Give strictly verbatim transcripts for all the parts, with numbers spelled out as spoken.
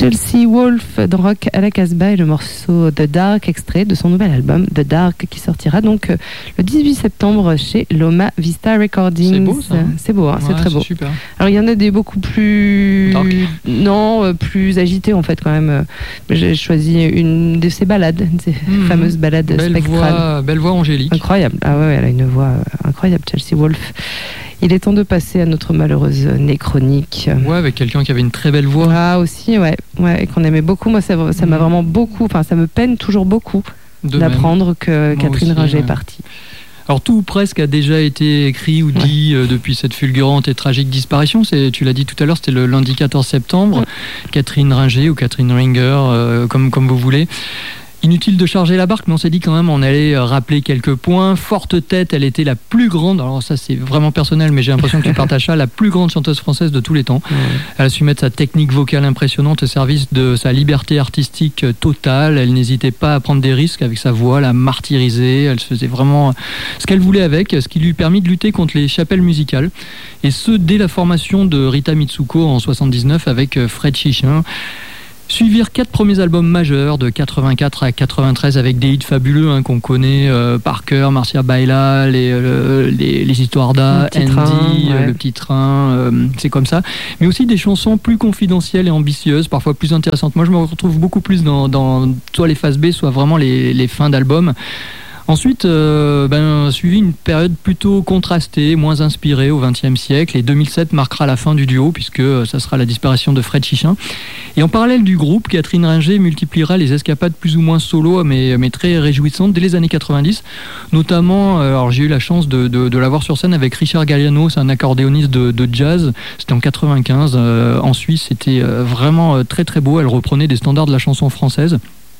Chelsea Wolfe dans Rock à la Casbah et le morceau The Dark, extrait de son nouvel album The Dark, qui sortira donc le dix-huit septembre chez Loma Vista Recordings. C'est beau ça. C'est beau, hein, ouais, c'est très c'est beau. Super. Alors il y en a des beaucoup plus Dark. non euh, plus agités en fait quand même. J'ai choisi une de ces ballades, ces mmh. fameuses ballades belle spectrales. Voix, belle voix angélique. Incroyable. Ah ouais, elle a une voix incroyable, Chelsea Wolfe. Il est temps de passer à notre malheureuse néchronique. Ouais, avec quelqu'un qui avait une très belle voix. Ah aussi, ouais, ouais, et qu'on aimait beaucoup. Moi, ça, ça m'a vraiment beaucoup. Enfin, ça me peine toujours beaucoup de d'apprendre même. que Moi Catherine aussi, Ringer ouais. est partie. Alors tout ou presque a déjà été écrit ou dit ouais. euh, depuis cette fulgurante et tragique disparition. C'est, tu l'as dit tout à l'heure, c'était le lundi quatorze septembre. Ouais. Catherine Ringer ou Catherine Ringer, euh, comme comme vous voulez. Inutile de charger la barque, mais on s'est dit quand même on allait rappeler quelques points. Forte tête, elle était la plus grande, alors ça c'est vraiment personnel, mais j'ai l'impression que tu partages ça, la plus grande chanteuse française de tous les temps. Ouais. Elle a su mettre sa technique vocale impressionnante au service de sa liberté artistique totale. Elle n'hésitait pas à prendre des risques avec sa voix, la martyriser. Elle faisait vraiment ce qu'elle voulait avec, ce qui lui permit de lutter contre les chapelles musicales. Et ce, dès la formation de Rita Mitsuko en soixante-dix-neuf avec Fred Chichin. Suivirent quatre premiers albums majeurs de quatre-vingt-quatre à quatre-vingt-treize avec des hits fabuleux hein, qu'on connaît euh, par cœur, Marcia Baila, les, euh, les, les histoires d'A, Andy, train, ouais. le petit train, euh, c'est comme ça. Mais aussi des chansons plus confidentielles et ambitieuses, parfois plus intéressantes. Moi je me retrouve beaucoup plus dans, dans soit les phases B, soit vraiment les, les fins d'albums. Ensuite, euh, ben, suivi une période plutôt contrastée, moins inspirée au vingtième siècle. Et deux mille sept marquera la fin du duo, puisque ça sera la disparition de Fred Chichin. Et en parallèle du groupe, Catherine Ringer multipliera les escapades plus ou moins solo, mais, mais très réjouissantes dès les années quatre-vingt-dix. Notamment, alors j'ai eu la chance de, de, de la voir sur scène avec Richard Galliano, c'est un accordéoniste de, de jazz. C'était en quatre-vingt-quinze, euh, en Suisse. C'était vraiment très très beau. Elle reprenait des standards de la chanson française.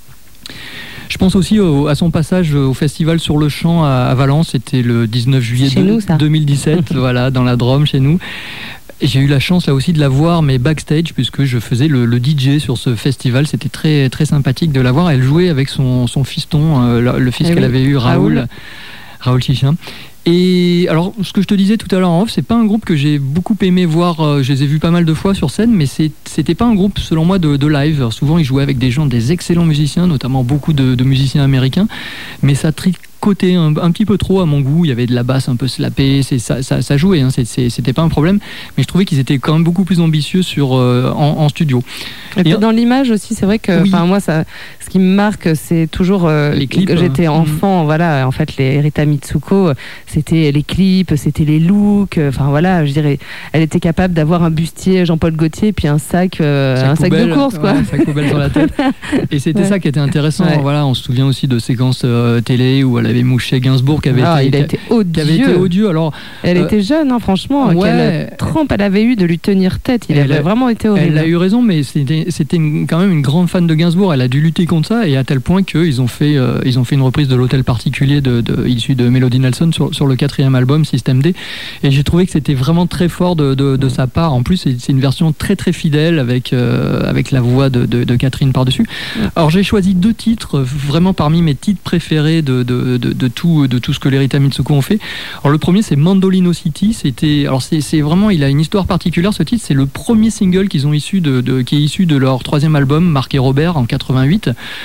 Je pense aussi au, à son passage au festival Sur le Champ à, à Valence, c'était le dix-neuf juillet de, nous, deux mille dix-sept, voilà, dans la Drôme chez nous. Et j'ai eu la chance là aussi de la voir, mais backstage, puisque je faisais le, le D J sur ce festival. C'était très, très sympathique de la voir. Elle jouait avec son, son fiston, euh, le, le fils eh qu'elle oui. avait eu, Raoul, Raoul, Raoul Chichin. Et alors, ce que je te disais tout à l'heure en off, c'est pas un groupe que j'ai beaucoup aimé voir. Euh, je les ai vus pas mal de fois sur scène, mais c'est, c'était pas un groupe, selon moi, de, de live. Alors, souvent, ils jouaient avec des gens, des excellents musiciens, notamment beaucoup de, de musiciens américains, mais ça tricotait un, un petit peu trop à mon goût. Il y avait de la basse un peu slappée, c'est, ça, ça, ça jouait, hein, c'est, c'est, c'était pas un problème, mais je trouvais qu'ils étaient quand même beaucoup plus ambitieux sur, euh, en, en studio. Et puis, dans l'image aussi, c'est vrai que, oui. moi, ça, ce qui me marque, c'est toujours euh, les clips. J'étais hein. enfant, mmh. voilà, en fait, les Rita Mitsuko, c'était les clips, c'était les looks, enfin voilà, je dirais, elle était capable d'avoir un bustier Jean-Paul Gaultier puis un sac, euh, sac un sac poubelle, de course, quoi. Ouais, un sac poubelle sur la tête. Et c'était ouais. ça qui était intéressant. Ouais. Voilà, on se souvient aussi de séquences euh, télé où elle avait mouché Gainsbourg, qui avait, ah, été, il a été odieux. Qui avait été odieux. Alors, elle euh, était jeune, hein, franchement. Ouais, quelle trempe elle avait eu de lui tenir tête. Il avait a, vraiment été horrible. Elle a eu raison, mais c'était, c'était une, quand même une grande fan de Gainsbourg. Elle a dû lutter contre ça, et à tel point qu'ils ont fait, euh, ils ont fait une reprise de l'Hôtel Particulier de, de, issue de Melody Nelson sur, sur le quatrième album System D, et j'ai trouvé que c'était vraiment très fort de, de, de sa part. En plus, c'est, c'est une version très très fidèle avec, euh, avec la voix de, de, de Catherine par-dessus. Alors j'ai choisi deux titres vraiment parmi mes titres préférés de, de, de, de, tout, de tout ce que les Rita Mitsuko ont fait. Alors le premier, c'est Mandolino City. C'était, alors c'est, c'est vraiment, il a une histoire particulière ce titre. C'est le premier single qu'ils ont issu de, de, qui est issu de leur troisième album, Marc et Robert, en quatre-vingt-huit.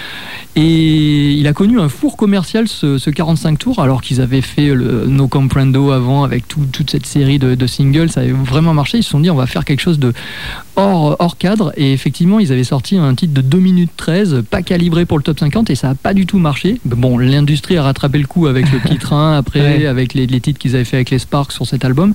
Et il a connu un four commercial, ce, ce quarante-cinq tours, alors qu'ils avaient fait le No Comprendo avant avec tout, toute cette série de, de singles. Ça avait vraiment marché. Ils se sont dit, on va faire quelque chose de hors, hors cadre. Et effectivement, ils avaient sorti un titre de deux minutes treize, pas calibré pour le top cinquante, et ça n'a pas du tout marché. Bon, l'industrie a rattrapé le coup avec le petit train, après, ouais. avec les, les titres qu'ils avaient fait avec les Sparks sur cet album.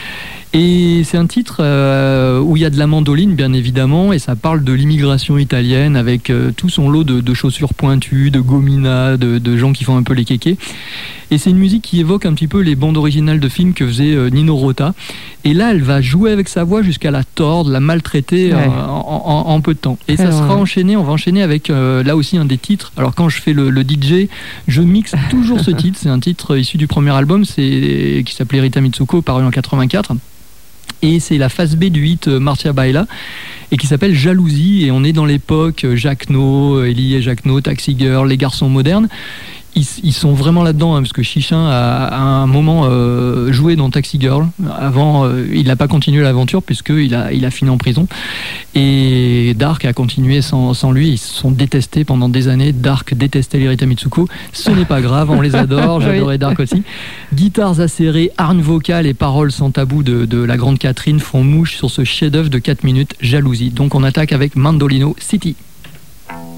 Et c'est un titre euh, où il y a de la mandoline, bien évidemment, et ça parle de l'immigration italienne avec euh, tout son lot de, de chaussures pointues, de gominas, de, de gens qui font un peu les kékés. Et c'est une musique qui évoque un petit peu les bandes originales de films que faisait euh, Nino Rota. Et là, elle va jouer avec sa voix jusqu'à la tordre, la maltraiter ouais. euh, en, en, en peu de temps. Et Très ça sera ouais. enchaîné, on va enchaîner avec euh, là aussi un des titres. Alors quand je fais le, le D J, je mixe toujours ce titre. C'est un titre issu du premier album, c'est, qui s'appelait Rita Mitsuko, paru en quatre-vingt-quatre. Et c'est la phase B du hit Marcia Baila, et qui s'appelle Jalousie, et on est dans l'époque Jacquenot, Elie et Jacquenot, Taxi Girl, les garçons modernes. ils, ils sont vraiment là-dedans, hein, parce que Chichin a à un moment euh, joué dans Taxi Girl. Avant, euh, il n'a pas continué l'aventure puisqu'il a, il a fini en prison. Et Dark a continué sans, sans lui. Ils se sont détestés pendant des années. Dark détestait Lerita Mitsuko. Ce n'est pas grave, on les adore. J'adorais Dark aussi. Guitares acérées, harnes vocales et paroles sans tabou de, de la grande Catherine font mouche sur ce chef-d'œuvre de quatre minutes, Jalousie. Donc on attaque avec Mandolino City.